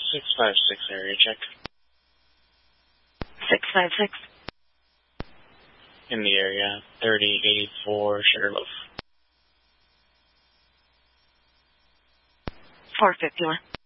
656 area check. 656. In the area, 3084 Sugarloaf. 451.